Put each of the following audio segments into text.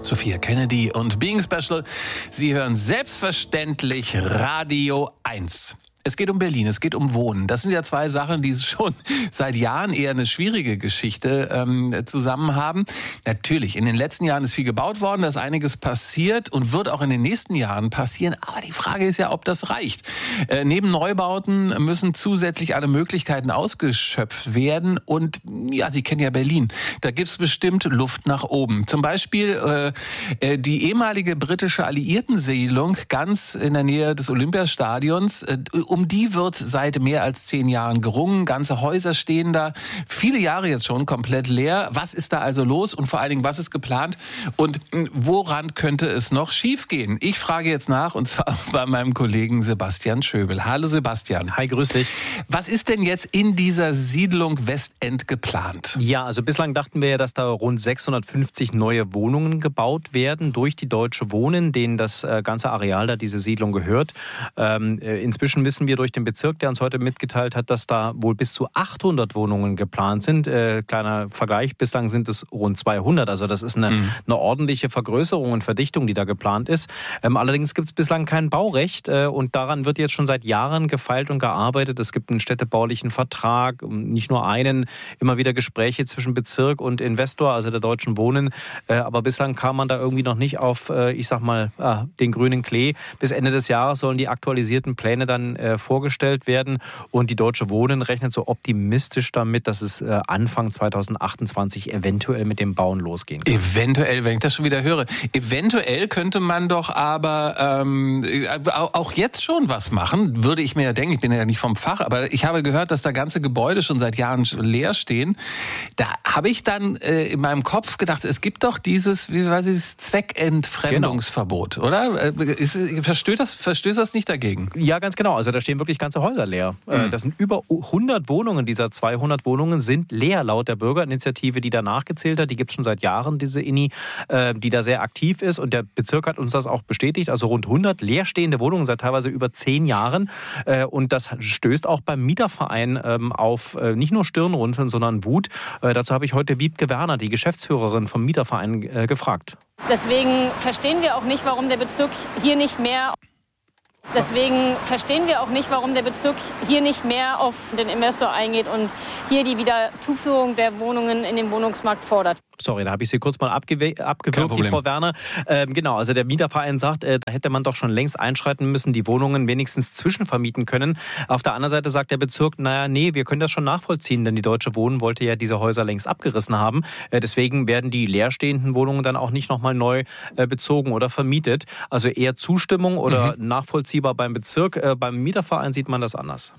Sophia Kennedy und Being Special. Sie hören selbstverständlich Radio 1. Es geht um Berlin, es geht um Wohnen. Das sind ja zwei Sachen, die schon seit Jahren eher eine schwierige Geschichte zusammen haben. Natürlich, in den letzten Jahren ist viel gebaut worden, da ist einiges passiert und wird auch in den nächsten Jahren passieren. Aber die Frage ist ja, ob das reicht. Neben Neubauten müssen zusätzlich alle Möglichkeiten ausgeschöpft werden. Und ja, Sie kennen ja Berlin. Da gibt es bestimmt Luft nach oben. Zum Beispiel die ehemalige britische Alliiertensiedlung ganz in der Nähe des Olympiastadions. Um die wird seit mehr als 10 Jahren gerungen. Ganze Häuser stehen da. Viele Jahre jetzt schon komplett leer. Was ist da also los? Und vor allen Dingen, was ist geplant? Und woran könnte es noch schiefgehen? Ich frage jetzt nach, und zwar bei meinem Kollegen Sebastian Schöbel. Hallo Sebastian. Hi, grüß dich. Was ist denn jetzt in dieser Siedlung Westend geplant? Ja, also bislang dachten wir ja, dass da rund 650 neue Wohnungen gebaut werden durch die Deutsche Wohnen, denen das ganze Areal da, diese Siedlung gehört. Inzwischen wissen wir durch den Bezirk, der uns heute mitgeteilt hat, dass da wohl bis zu 800 Wohnungen geplant sind. Kleiner Vergleich, bislang sind es rund 200. Also das ist eine ordentliche Vergrößerung und Verdichtung, die da geplant ist. Allerdings gibt es bislang kein Baurecht und daran wird jetzt schon seit Jahren gefeilt und gearbeitet. Es gibt einen städtebaulichen Vertrag, nicht nur einen, immer wieder Gespräche zwischen Bezirk und Investor, also der Deutschen Wohnen. Aber bislang kam man da irgendwie noch nicht auf, den grünen Klee. Bis Ende des Jahres sollen die aktualisierten Pläne dann vorgestellt werden. Und die Deutsche Wohnen rechnet so optimistisch damit, dass es Anfang 2028 eventuell mit dem Bauen losgehen kann. Eventuell, wenn ich das schon wieder höre. Eventuell könnte man doch aber auch jetzt schon was machen, würde ich mir ja denken. Ich bin ja nicht vom Fach, aber ich habe gehört, dass da ganze Gebäude schon seit Jahren leer stehen. Da habe ich dann in meinem Kopf gedacht, es gibt doch dieses Zweckentfremdungsverbot, oder? Verstößt das nicht dagegen? Ja, ganz genau. Also da stehen wirklich ganze Häuser leer. Das sind über 100 Wohnungen. Dieser 200 Wohnungen sind leer laut der Bürgerinitiative, die da nachgezählt hat. Die gibt es schon seit Jahren, diese INI, die da sehr aktiv ist. Und der Bezirk hat uns das auch bestätigt. Also rund 100 leerstehende Wohnungen seit teilweise über 10 Jahren. Und das stößt auch beim Mieterverein auf nicht nur Stirnrunzeln, sondern Wut. Dazu habe ich heute Wiebke Werner, die Geschäftsführerin vom Mieterverein, gefragt. Deswegen verstehen wir auch nicht, warum der Bezirk hier nicht mehr auf den Investor eingeht und hier die Wiederzuführung der Wohnungen in den Wohnungsmarkt fordert. Sorry, da habe ich Sie kurz mal abgewürgt, die Frau Werner. Genau, also der Mieterverein sagt, da hätte man doch schon längst einschreiten müssen, die Wohnungen wenigstens zwischenvermieten können. Auf der anderen Seite sagt der Bezirk, wir können das schon nachvollziehen, denn die Deutsche Wohnen wollte ja diese Häuser längst abgerissen haben. Deswegen werden die leerstehenden Wohnungen dann auch nicht nochmal neu bezogen oder vermietet. Also eher Zustimmung oder nachvollziehbar beim Bezirk. Beim Mieterverein sieht man das anders.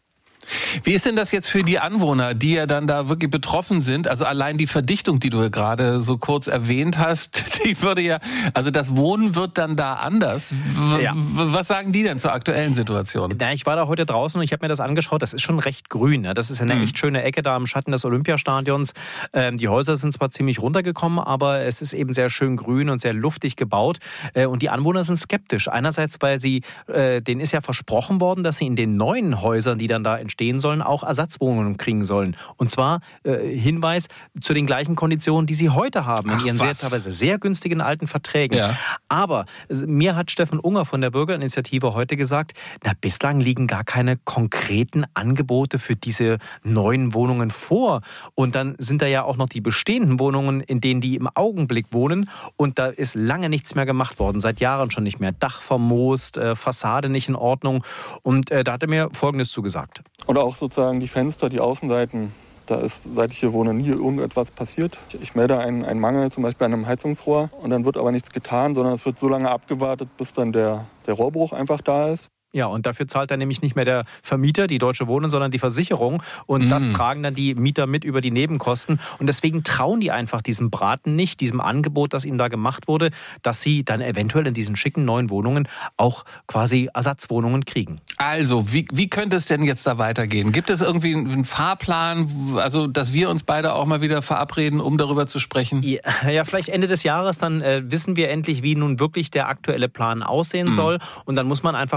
Wie ist denn das jetzt für die Anwohner, die ja dann da wirklich betroffen sind? Also allein die Verdichtung, die du gerade so kurz erwähnt hast, die würde ja, also das Wohnen wird dann da anders. Was sagen die denn zur aktuellen Situation? Ich war da heute draußen und ich habe mir das angeschaut. Das ist schon recht grün. Das ist eine echt schöne Ecke da im Schatten des Olympiastadions. Die Häuser sind zwar ziemlich runtergekommen, aber es ist eben sehr schön grün und sehr luftig gebaut. Und die Anwohner sind skeptisch. Einerseits, weil denen ist ja versprochen worden, dass sie in den neuen Häusern, die dann da entstehen sollen, auch Ersatzwohnungen kriegen sollen. Und zwar, Hinweis, zu den gleichen Konditionen, die sie heute haben, in ihren teilweise sehr günstigen alten Verträgen. Ja. Aber mir hat Steffen Unger von der Bürgerinitiative heute gesagt, bislang liegen gar keine konkreten Angebote für diese neuen Wohnungen vor. Und dann sind da ja auch noch die bestehenden Wohnungen, in denen die im Augenblick wohnen. Und da ist lange nichts mehr gemacht worden, seit Jahren schon nicht mehr. Dach vermoost, Fassade nicht in Ordnung. Und da hat er mir Folgendes zugesagt. Und auch sozusagen die Fenster, die Außenseiten, da ist, seit ich hier wohne, nie irgendetwas passiert. Ich melde einen Mangel, zum Beispiel an einem Heizungsrohr, und dann wird aber nichts getan, sondern es wird so lange abgewartet, bis dann der Rohrbruch einfach da ist. Ja, und dafür zahlt dann nämlich nicht mehr der Vermieter, die Deutsche Wohnen, sondern die Versicherung. Und das tragen dann die Mieter mit über die Nebenkosten. Und deswegen trauen die einfach diesem Braten nicht, diesem Angebot, das ihnen da gemacht wurde, dass sie dann eventuell in diesen schicken neuen Wohnungen auch quasi Ersatzwohnungen kriegen. Also, wie könnte es denn jetzt da weitergehen? Gibt es irgendwie einen Fahrplan, also dass wir uns beide auch mal wieder verabreden, um darüber zu sprechen? Ja, vielleicht Ende des Jahres, dann wissen wir endlich, wie nun wirklich der aktuelle Plan aussehen soll. Und dann muss man einfach wirklich beobachten,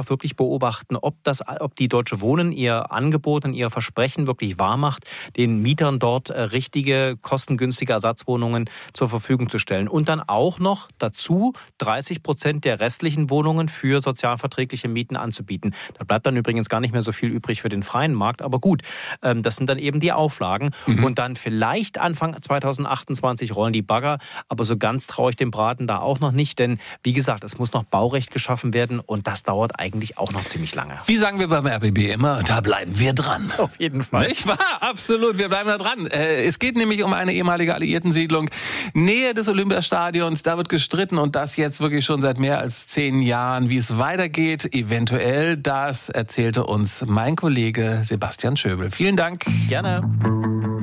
beobachten, ob die Deutsche Wohnen ihr Angebot und ihr Versprechen wirklich wahr macht, den Mietern dort richtige, kostengünstige Ersatzwohnungen zur Verfügung zu stellen. Und dann auch noch dazu 30% der restlichen Wohnungen für sozialverträgliche Mieten anzubieten. Da bleibt dann übrigens gar nicht mehr so viel übrig für den freien Markt. Aber gut, das sind dann eben die Auflagen. Und dann vielleicht Anfang 2028 rollen die Bagger. Aber so ganz traue ich dem Braten da auch noch nicht. Denn wie gesagt, es muss noch Baurecht geschaffen werden. Und das dauert eigentlich auch noch ziemlich lange. Wie sagen wir beim RBB immer, da bleiben wir dran. Auf jeden Fall. Nicht wahr? Absolut, wir bleiben da dran. Es geht nämlich um eine ehemalige Alliiertensiedlung, Nähe des Olympiastadions. Da wird gestritten und das jetzt wirklich schon seit mehr als 10 Jahren. Wie es weitergeht, eventuell, das erzählte uns mein Kollege Sebastian Schöbel. Vielen Dank. Gerne.